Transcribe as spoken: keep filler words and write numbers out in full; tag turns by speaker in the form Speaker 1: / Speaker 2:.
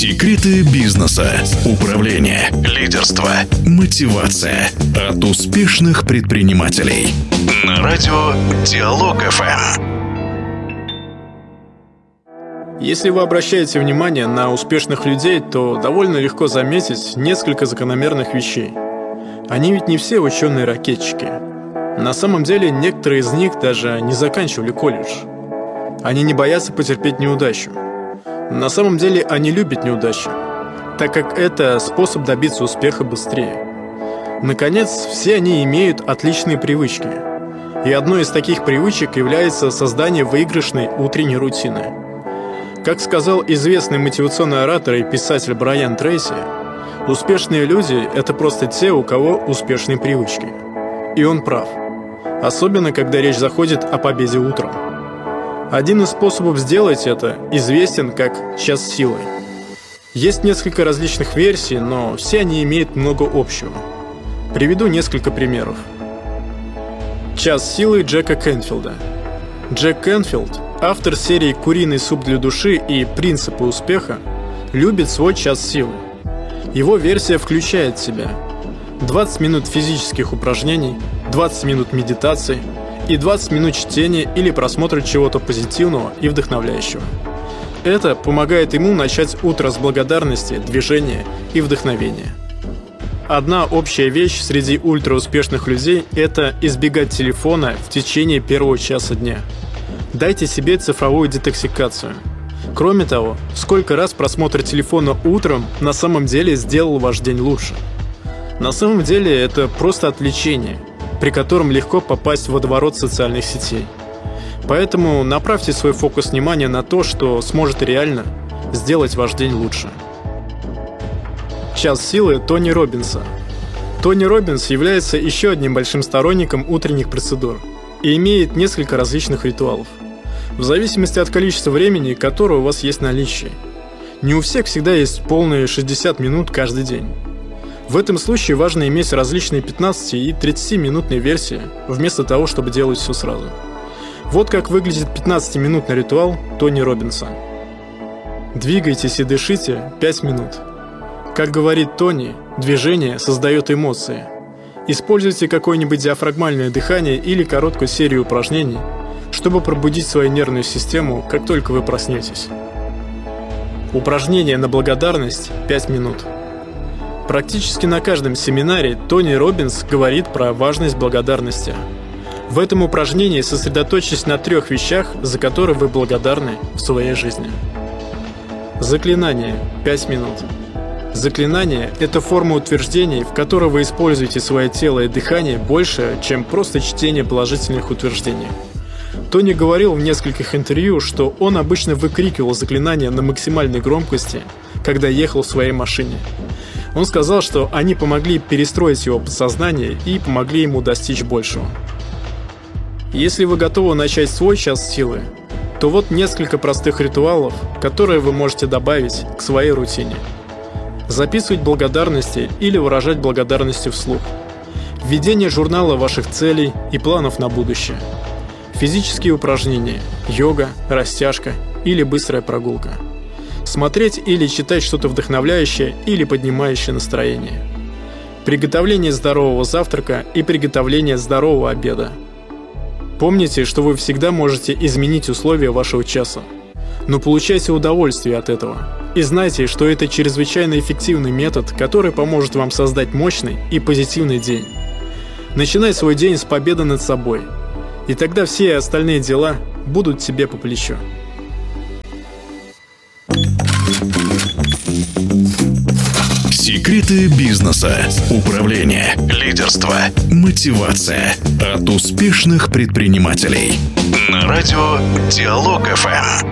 Speaker 1: Секреты бизнеса, управления, лидерства, мотивация от успешных предпринимателей. На радио Диалог эф эм.
Speaker 2: Если вы обращаете внимание на успешных людей, то довольно легко заметить несколько закономерных вещей. Они ведь не все ученые-ракетчики. На самом деле, некоторые из них даже не заканчивали колледж. Они не боятся потерпеть неудачу. На самом деле, они любят неудачи, так как это способ добиться успеха быстрее. Наконец, все они имеют отличные привычки. И одной из таких привычек является создание выигрышной утренней рутины. Как сказал известный мотивационный оратор и писатель Брайан Трейси, успешные люди – это просто те, у кого успешные привычки. И он прав. Особенно, когда речь заходит о победе утром. Один из способов сделать это известен как «час силы». Есть несколько различных версий, но все они имеют много общего. Приведу несколько примеров. «Час силы» Джека Кенфилда. Джек Кенфилд, автор серии «Куриный суп для души» и «Принципы успеха», любит свой час силы. Его версия включает в себя двадцать минут физических упражнений, двадцать минут медитации и двадцать минут чтения или просмотра чего-то позитивного и вдохновляющего. Это помогает ему начать утро с благодарности, движения и вдохновения. Одна общая вещь среди ультрауспешных людей – это избегать телефона в течение первого часа дня. Дайте себе цифровую детоксикацию. Кроме того, сколько раз просмотр телефона утром на самом деле сделал ваш день лучше? На самом деле это просто отвлечение, при котором легко попасть в водоворот социальных сетей. Поэтому направьте свой фокус внимания на то, что сможет реально сделать ваш день лучше. Час силы Тони Роббинса. Тони Роббинс является еще одним большим сторонником утренних процедур и имеет несколько различных ритуалов, в зависимости от количества времени, которое у вас есть в наличии. Не у всех всегда есть полные шестьдесят минут каждый день. В этом случае важно иметь различные пятнадцати- и тридцатиминутные версии, вместо того, чтобы делать все сразу. Вот как выглядит пятнадцатиминутный ритуал Тони Роббинса. Двигайтесь и дышите пять минут. Как говорит Тони, движение создает эмоции. Используйте какое-нибудь диафрагмальное дыхание или короткую серию упражнений, чтобы пробудить свою нервную систему, как только вы проснетесь. Упражнение на благодарность пять минут. Практически на каждом семинаре Тони Роббинс говорит про важность благодарности. В этом упражнении сосредоточьтесь на трех вещах, за которые вы благодарны в своей жизни. Заклинание пять минут. Заклинание – это форма утверждений, в которой вы используете свое тело и дыхание больше, чем просто чтение положительных утверждений. Тони говорил в нескольких интервью, что он обычно выкрикивал заклинания на максимальной громкости, когда ехал в своей машине. Он сказал, что они помогли перестроить его подсознание и помогли ему достичь большего. Если вы готовы начать свой час силы, то вот несколько простых ритуалов, которые вы можете добавить к своей рутине. Записывать благодарности или выражать благодарности вслух. Введение журнала ваших целей и планов на будущее. Физические упражнения, йога, растяжка или быстрая прогулка. Смотреть или читать что-то вдохновляющее или поднимающее настроение. Приготовление здорового завтрака и приготовление здорового обеда. Помните, что вы всегда можете изменить условия вашего часа, но получайте удовольствие от этого. И знайте, что это чрезвычайно эффективный метод, который поможет вам создать мощный и позитивный день. Начинай свой день с победы над собой, и тогда все остальные дела будут тебе по плечу.
Speaker 1: Секреты бизнеса, управления, лидерства, мотивация от успешных предпринимателей. На радио Диалог эф эм.